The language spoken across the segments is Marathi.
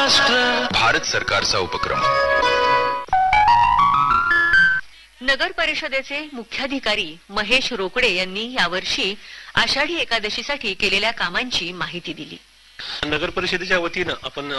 भारत सरकारचा उपक्रम. नगर परिषदेचे मुख्याधिकारी महेश रोकडे यांनी यावर्षी आषाढी एकादशीसाठी केलेल्या कामांची माहिती दिली. नगर परिषदेच्या वतीनं आपण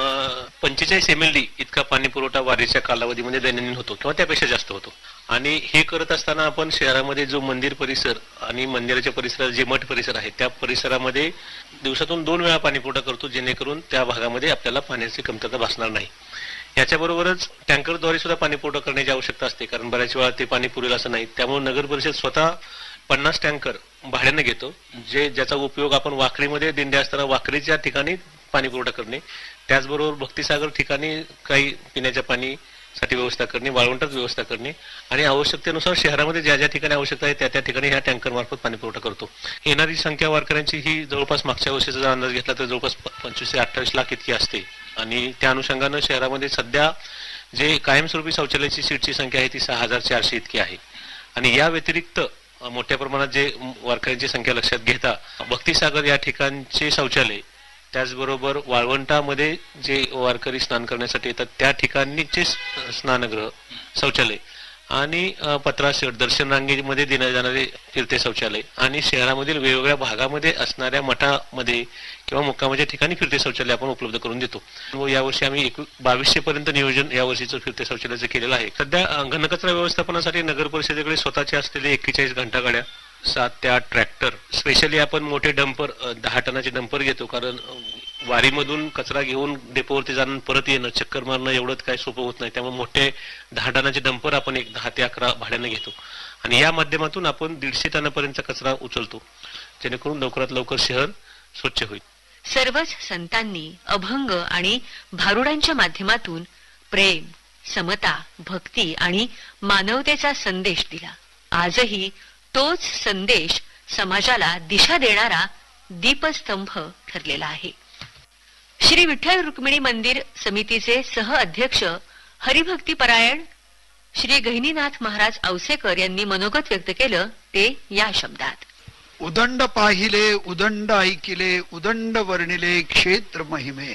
45 MLD इतका पाणी पुरवठा वारीच्या कालावधीमध्ये दैनंदिन होतो किंवा त्यापेक्षा जास्त होतो. आणि हे करत असताना आपण शहरामध्ये जो मंदिर परिसर आणि मंदिराच्या परिसरात जे मठ परिसर आहे त्या परिसरामध्ये दिवसातून 2 वेळा पाणी पुरवठा करतो, जेणेकरून त्या भागामध्ये आपल्याला पाण्याची कमतरता भासणार नाही. याच्याबरोबरच टँकरद्वारे सुद्धा पाणी पुरवठा करण्याची आवश्यकता असते, कारण बऱ्याच वेळा ते पाणी पुरेल असं नाही. त्यामुळे नगर परिषद स्वतः 50 टँकर भाड्याने घेतो, ज्याचा उपयोग आपण वाकरीमध्ये दिंड्या असताना वाकरीच्या ठिकाणी पाणी पुरवठा करणे, त्याचबरोबर भक्तिसागर ठिकाणी काही पिण्याच्या पाणीसाठी व्यवस्था करणे, वाळवंटात व्यवस्था करणे आणि आवश्यकतेनुसार शहरामध्ये ज्या ज्या ठिकाणी आवश्यकता आहे त्या ठिकाणी ह्या टँकर मार्फत पाणी पुरवठा करतो. येणारी संख्या वारकऱ्यांची ही जवळपास मागच्या वर्षीचा जर अंदाज घेतला तर जवळपास 25 ते 28 लाख इतकी असते. आणि त्या अनुषंगानं शहरामध्ये सध्या जे कायमस्वरूपी शौचालयाची सीटची संख्या आहे ती 6400 इतकी आहे. आणि या व्यतिरिक्त मोठ्या प्रमाणात जे वारकऱ्यांची संख्या लक्षात घेता भक्तिसागर या ठिकाणचे शौचालय, त्याचबरोबर वाळवंटामध्ये जे वारकरी स्नान करण्यासाठी येतात त्या ठिकाणीचे स्नानगृह शौचालय आणि पत्राशेड दर्शन रांगेमध्ये देण्यात जाणारे फिरते शौचालय आणि शहरामधील वेगवेगळ्या भागामध्ये असणाऱ्या मठामध्ये किंवा मुक्कामाच्या ठिकाणी फिरते शौचालय आपण उपलब्ध करून देतो. व यावर्षी आम्ही 2200 पर्यंत नियोजन यावर्षीचं फिरते शौचालयाचं केलेलं आहे. सध्या घनकचरा व्यवस्थापनासाठी नगर परिषदेकडे स्वतःचे असलेले 41 घंटागाड्या, 7 ते 8 ट्रॅक्टर, स्पेशली आपण मोठे डंपर 10 टनाचे डंपर घेतो, कारण वारीमधून कचरा घेऊन डेपोवरती जाणं परत येणं चक्कर मारणं एवढं काय सोपं होत नाही. त्यामुळे मोठे 10 टनाचे डंपर आपण 10 ते 11 भाड्याने घेतो आणि या माध्यमातून आपण 150 टनापर्यंतचा कचरा उचलतो, जेणेकरून लवकरात लवकर शहर स्वच्छ होईल. सर्वच संतांनी अभंग आणि भारुडांच्या माध्यमातून प्रेम, समता, भक्ती आणि मानवतेचा संदेश दिला. आजही तोच संदेश समाजाला दिशा देणारा दीपस्तंभ ठरलेला आहे. श्री विठ्ठल रुक्मिणी मंदिर समितीचे सह अध्यक्ष हरिभक्तीपरायण श्री गहिनीनाथ महाराज औसेकर यांनी मनोगत व्यक्त केलं, ते या शब्दात. उदंड पाहिले, उदंड ऐकिले, उदंड वर्णिले क्षेत्र महिमे,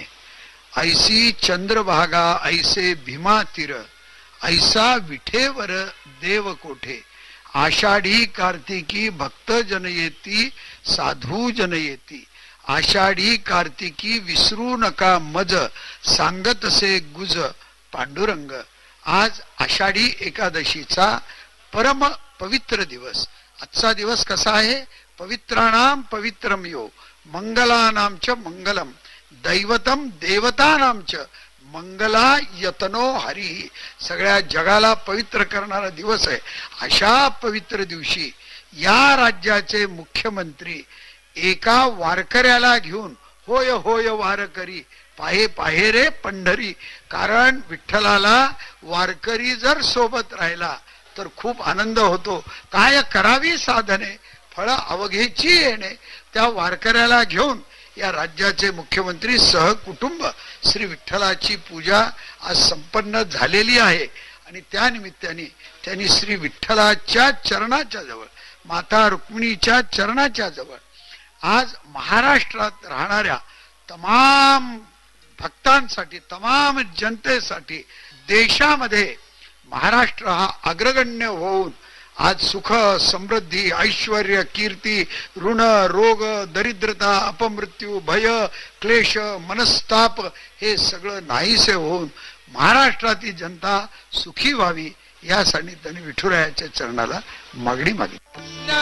ऐसी चंद्रभागा ऐसे भीमा तीर, ऐसा विठेवर देव कोठे, आषाढी कार्तिकी भक्त जन येती, साधू जन येती, आषाढी कार्तिकी विसरू नका मज, सांगत से गुज पांडुरंग. आज आषाढी एकादशीचा परम पवित्र दिवस. आजचा दिवस कसा आहे? पवित्राणाम पवित्रम यो, मंगलानाम च मंगलम, दैवतम देवतानाम च मंगला यतनो हरी. सगळ्या जगाला पवित्र करणारा दिवस आहे. अशा पवित्र दिवशी या राज्याचे मुख्यमंत्री एका वारकऱ्याला घेऊन होय होय वारकरी, पाहे पाहे रे पंढरी. कारण विठ्ठलाला वारकरी जर सोबत राहिला तर खूप आनंद होतो. काय करावी साधने, फळ अवघेची येणे. त्या वारकऱ्याला घेऊन या राज्याचे मुख्यमंत्री सहकुटुंब श्री विठ्ठलाची पूजा आज संपन्न झालेली आहे. आणि त्या निमित्ताने त्यांनी श्री विठ्ठलाच्या चरणाच्या जवळ, माता रुक्मिणीच्या चरणाच्या जवळ आज महाराष्ट्रात राहणाऱ्या तमाम भक्तांसाठी, तमाम जनतेसाठी, देशामध्ये महाराष्ट्र हा अग्रगण्य होऊन आज सुख, समृद्धी, ऐश्वर्य, कीर्ती, ऋण, रोग, दरिद्रता, अपमृत्यू, भय, क्लेश, मनस्ताप हे सगळं नाहीसे होऊन महाराष्ट्रातील जनता सुखी व्हावी यासाठी त्यांनी विठुरायाच्या चरणाला मागणी मागितली.